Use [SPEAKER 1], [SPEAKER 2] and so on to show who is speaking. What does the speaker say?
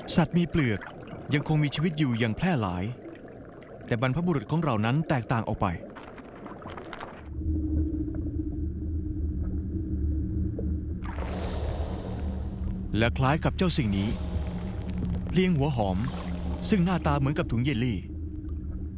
[SPEAKER 1] สัตว์มีเปลือกยังคงมีชีวิตอยู่อย่างแพร่หลายแต่บรรพบุรุษของเรานั้นแตกต่างออกไปและคล้ายกับเจ้าสิ่งนี้เลี้ยงหัวหอมซึ่งหน้าตาเหมือนกับถุงเยลลี่